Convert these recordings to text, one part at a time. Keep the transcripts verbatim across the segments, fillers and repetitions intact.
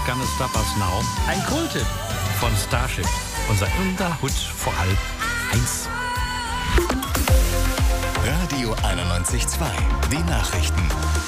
Gonna Stop Us Now. Ein Kulttipp von Starship. Unser Unter Hut vor halb eins. Radio einundneunzig Komma zwei. Die Nachrichten.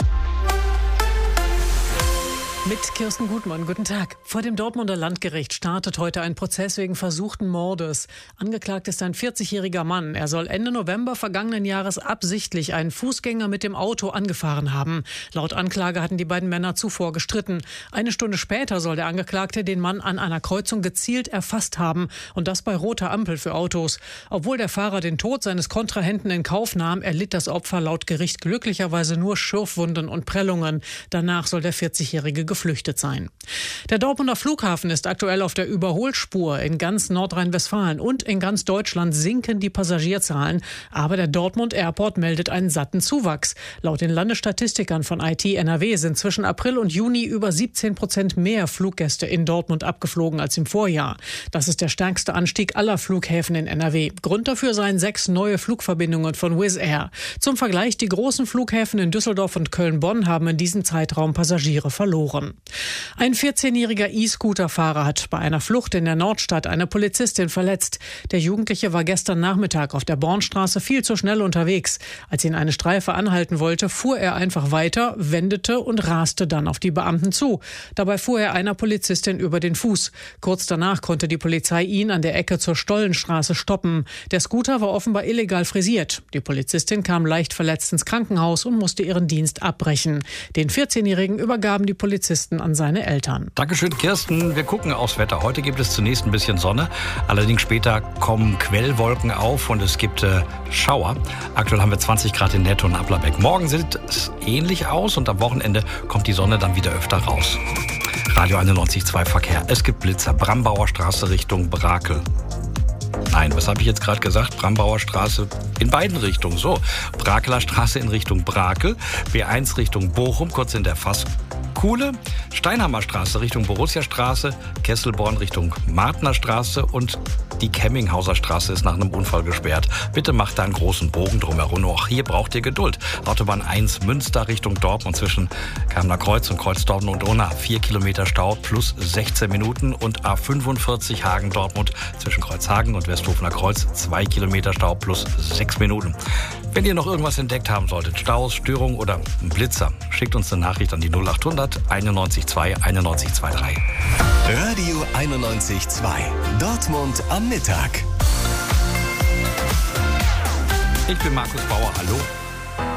Mit Kirsten Gutmann, guten Tag. Vor dem Dortmunder Landgericht startet heute ein Prozess wegen versuchten Mordes. Angeklagt ist ein vierzigjähriger Mann. Er soll Ende November vergangenen Jahres absichtlich einen Fußgänger mit dem Auto angefahren haben. Laut Anklage hatten die beiden Männer zuvor gestritten. Eine Stunde später soll der Angeklagte den Mann an einer Kreuzung gezielt erfasst haben. Und das bei roter Ampel für Autos. Obwohl der Fahrer den Tod seines Kontrahenten in Kauf nahm, erlitt das Opfer laut Gericht glücklicherweise nur Schürfwunden und Prellungen. Danach soll der vierzigjährige geflüchtet sein. Der Dortmunder Flughafen ist aktuell auf der Überholspur. In ganz Nordrhein-Westfalen und in ganz Deutschland sinken die Passagierzahlen. Aber der Dortmund Airport meldet einen satten Zuwachs. Laut den Landesstatistikern von I T N R W sind zwischen April und Juni über siebzehn Prozent mehr Fluggäste in Dortmund abgeflogen als im Vorjahr. Das ist der stärkste Anstieg aller Flughäfen in N R W. Grund dafür seien sechs neue Flugverbindungen von Wizz Air. Zum Vergleich, die großen Flughäfen in Düsseldorf und Köln-Bonn haben in diesem Zeitraum Passagiere verloren. Ein vierzehnjähriger E-Scooter-Fahrer hat bei einer Flucht in der Nordstadt eine Polizistin verletzt. Der Jugendliche war gestern Nachmittag auf der Bornstraße viel zu schnell unterwegs. Als ihn eine Streife anhalten wollte, fuhr er einfach weiter, wendete und raste dann auf die Beamten zu. Dabei fuhr er einer Polizistin über den Fuß. Kurz danach konnte die Polizei ihn an der Ecke zur Stollenstraße stoppen. Der Scooter war offenbar illegal frisiert. Die Polizistin kam leicht verletzt ins Krankenhaus und musste ihren Dienst abbrechen. Den vierzehnjährigen übergaben die Polizisten an seine Eltern. Dankeschön, Kirsten. Wir gucken aufs Wetter. Heute gibt es zunächst ein bisschen Sonne. Allerdings später kommen Quellwolken auf und es gibt äh, Schauer. Aktuell haben wir zwanzig Grad in Netto und Applerbeck. Morgen sieht es ähnlich aus und am Wochenende kommt die Sonne dann wieder öfter raus. Radio einundneunzig Komma zwei Verkehr. Es gibt Blitzer. Brambauer Straße Richtung Brakel. Nein, was habe ich jetzt gerade gesagt? Brambauer Straße in beiden Richtungen. So, Brakeler Straße in Richtung Brakel, B eins Richtung Bochum, kurz in der Fasskuhle, Steinhammer Straße Richtung Borussiastraße, Kesselborn Richtung Martner Straße und die Kemminghauser Straße ist nach einem Unfall gesperrt. Bitte macht da einen großen Bogen drumherum. Auch hier braucht ihr Geduld. Autobahn eins Münster Richtung Dortmund zwischen Kärntner Kreuz und Kreuz Dortmund und Unna. vier Kilometer Stau plus sechzehn Minuten und A fünfundvierzig Hagen-Dortmund zwischen Kreuzhagen und Westhofener Kreuz. zwei Kilometer Stau plus sechs Minuten. Wenn ihr noch irgendwas entdeckt haben solltet, Staus, Störungen oder einen Blitzer, schickt uns eine Nachricht an die null achthundert einundneunzig zwei einundneunzig drei. Radio einundneunzig Komma zwei. Dortmund am Mittag. Ich bin Markus Bauer. Hallo.